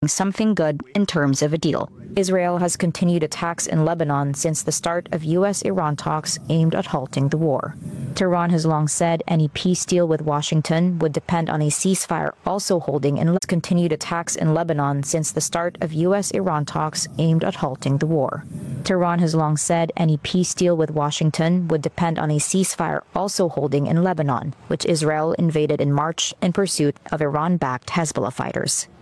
something good in terms of a deal. Israel has continued attacks in Lebanon since the start of U.S.-Iran talks aimed at halting the war. Tehran has long said any peace deal with Washington would depend on a ceasefire also holding in continued attacks in Lebanon since the start of U.S.-Iran talks aimed at halting the war. Tehran has long said any peace deal with Washington would depend on a ceasefire also holding in Lebanon, which Israel invaded in March in pursuit of Iran-backed Hezbollah fighters.